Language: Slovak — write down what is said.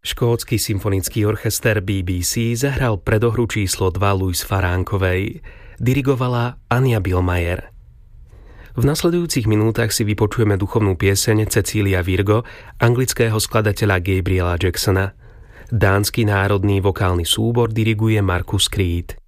Škótsky symfonický orchester BBC zahral predohru číslo 2 Louise Farrankovej. Dirigovala Anja Billmeier. V nasledujúcich minútach si vypočujeme duchovnú pieseň Cecilia Virgo anglického skladateľa Gabriela Jacksona. Dánsky národný vokálny súbor diriguje Markus Creed.